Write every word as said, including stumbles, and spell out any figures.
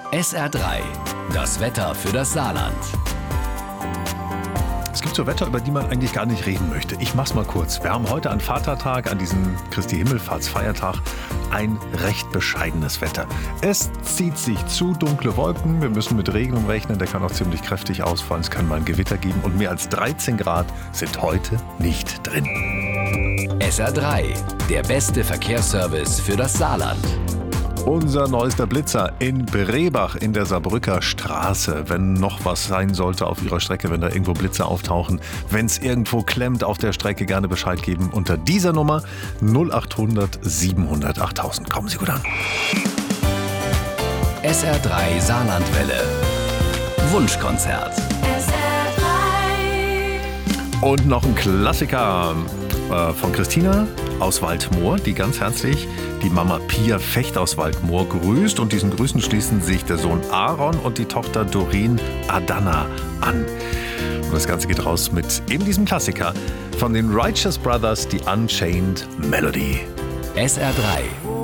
S R drei, das Wetter für das Saarland. Es gibt so Wetter, über die man eigentlich gar nicht reden möchte. Ich mach's mal kurz. Wir haben heute an Vatertag, an diesem Christi Himmelfahrtsfeiertag, ein recht bescheidenes Wetter. Es zieht sich zu, dunkle Wolken. Wir müssen mit Regen rechnen, der kann auch ziemlich kräftig ausfallen. Es kann mal ein Gewitter geben und mehr als dreizehn Grad sind heute nicht drin. S R drei, der beste Verkehrsservice für das Saarland. Unser neuester Blitzer in Brebach in der Saarbrücker Straße. Wenn noch was sein sollte auf Ihrer Strecke, wenn da irgendwo Blitzer auftauchen, wenn es irgendwo klemmt auf der Strecke, gerne Bescheid geben unter dieser Nummer null acht hundert siebenhundert achttausend. Kommen Sie gut an. S R drei Saarlandwelle. Wunschkonzert. S R drei. Und noch ein Klassiker äh, von Christina aus Waldmoor, die ganz herzlich die Mama Pia Fecht aus Waldmoor grüßt. Und diesen Grüßen schließen sich der Sohn Aaron und die Tochter Doreen Adana an. Und das Ganze geht raus mit eben diesem Klassiker von den Righteous Brothers, die Unchained Melody. S R drei,